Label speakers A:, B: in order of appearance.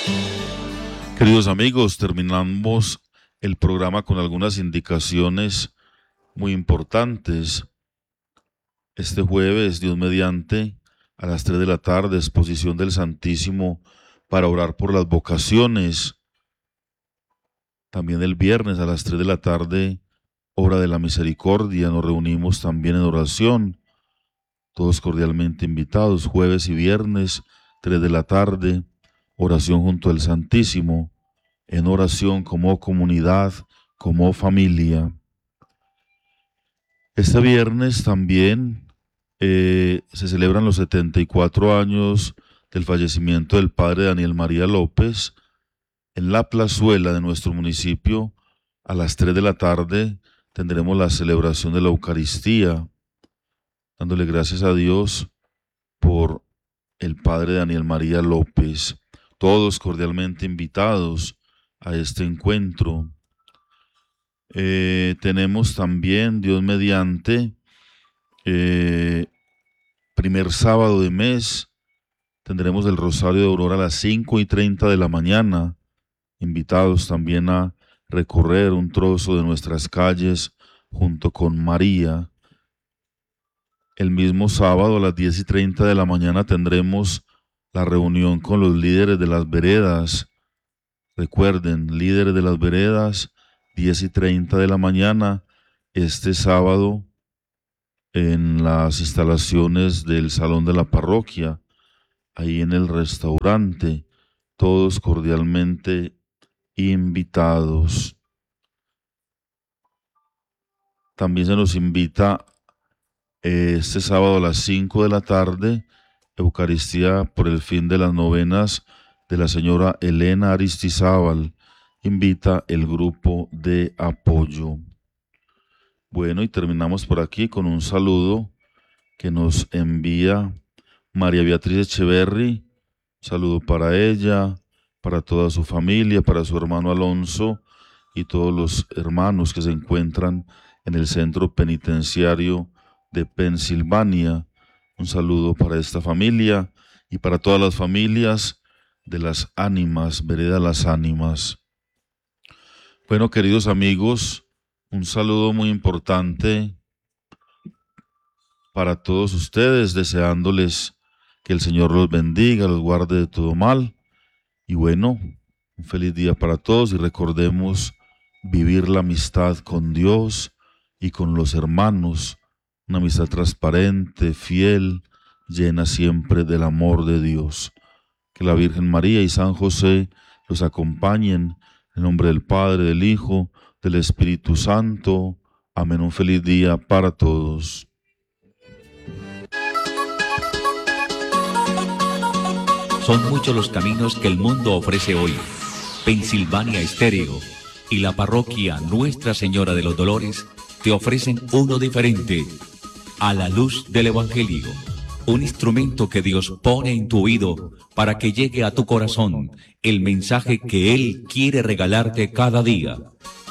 A: Queridos amigos, terminamos el programa con algunas indicaciones muy importantes. Este jueves, Dios mediante, a las 3 de la tarde, exposición del Santísimo para orar por las vocaciones. También el viernes a las 3 de la tarde, hora de la misericordia, nos reunimos también en oración. Todos cordialmente invitados, jueves y viernes, 3 de la tarde, oración junto al Santísimo, en oración como comunidad, como familia. Este viernes también se celebran los 74 años del fallecimiento del padre Daniel María López. En la plazuela de nuestro municipio, a las 3 de la tarde, tendremos la celebración de la Eucaristía, dándole gracias a Dios por el padre Daniel María López. Todos cordialmente invitados a este encuentro. Tenemos también, Dios mediante, primer sábado de mes, tendremos el Rosario de Aurora a las 5:30 de la mañana, invitados también a recorrer un trozo de nuestras calles junto con María. El mismo sábado a las 10:30 de la mañana tendremos la reunión con los líderes de las veredas. Recuerden, líderes de las veredas, 10:30 de la mañana, este sábado, en las instalaciones del Salón de la Parroquia, ahí en el restaurante, todos cordialmente invitados. También se nos invita este sábado a las 5 de la tarde, Eucaristía por el fin de las novenas de la señora Elena Aristizábal. Invita el grupo de apoyo. Bueno, y terminamos por aquí con un saludo que nos envía María Beatriz Echeverry. Saludo para ella, para toda su familia, para su hermano Alonso y todos los hermanos que se encuentran en el centro penitenciario de Pensilvania. Un saludo para esta familia y para todas las familias de las ánimas, vereda Las Ánimas. Bueno, queridos amigos, un saludo muy importante para todos ustedes, deseándoles que el Señor los bendiga, los guarde de todo mal. Y bueno, un feliz día para todos y recordemos vivir la amistad con Dios y con los hermanos, una amistad transparente, fiel, llena siempre del amor de Dios. Que la Virgen María y San José los acompañen. En nombre del Padre, del Hijo, del Espíritu Santo. Amén. Un feliz día para todos.
B: Son muchos los caminos que el mundo ofrece hoy. Pensilvania Estéreo y la parroquia Nuestra Señora de los Dolores te ofrecen uno diferente, a la luz del Evangelio. Un instrumento que Dios pone en tu oído para que llegue a tu corazón el mensaje que Él quiere regalarte cada día.